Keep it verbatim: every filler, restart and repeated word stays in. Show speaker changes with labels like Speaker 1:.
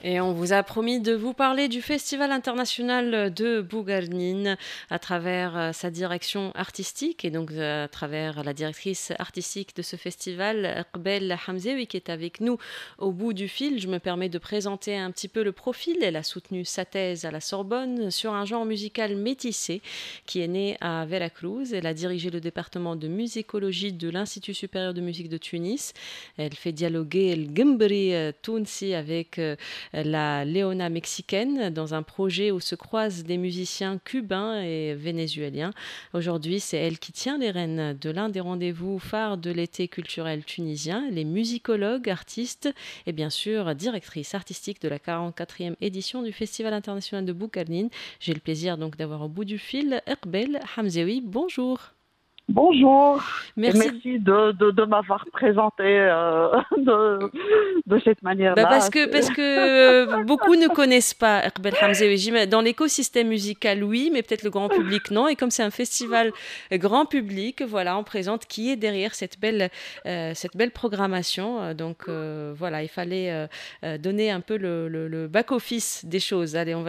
Speaker 1: Et on vous a promis de vous parler du Festival international de Bougarnine à travers euh, sa direction artistique et donc euh, à travers la directrice artistique de ce festival, Qbel Hamzewi, qui est avec nous au bout du fil. Je me permets de présenter un petit peu le profil. Elle a soutenu sa thèse à la Sorbonne sur un genre musical métissé qui est né à Veracruz. Elle a dirigé le département de musicologie de l'Institut supérieur de musique de Tunis. Elle fait dialoguer le Gembri euh, Tounsi avec euh, la Léona mexicaine dans un projet où se croisent des musiciens cubains et vénézuéliens. Aujourd'hui, c'est elle qui tient les rênes de l'un des rendez-vous phares de l'été culturel tunisien, les musicologues, artistes et bien sûr directrice artistique de la quarante-quatrième édition du Festival international de Bougarnine. J'ai le plaisir donc d'avoir au bout du fil Qbel Hamzewi. Bonjour.
Speaker 2: Bonjour et
Speaker 1: Merci.
Speaker 2: merci de, de, de m'avoir présenté euh, de, de cette
Speaker 1: Bah parce
Speaker 2: manière-là.
Speaker 1: que,
Speaker 2: C'est-
Speaker 1: parce que beaucoup ne connaissent pas Eqbel Hamzewi. J'im- Dans l'écosystème musical, oui, mais peut-être le grand public, non. Et comme c'est un festival grand public, voilà, on présente qui est derrière cette belle, euh, cette belle programmation. Euh, Donc euh, voilà, il fallait euh, euh, donner un peu le, le- le back-office des choses. Allez, on va